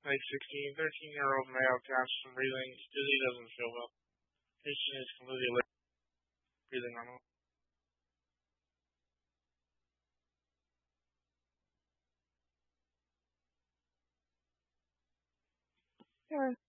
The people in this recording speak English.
Like 16, 13-year-old male taps from breathing. Dizzy doesn't show up. Patient is completely awake, breathing normal. Sure.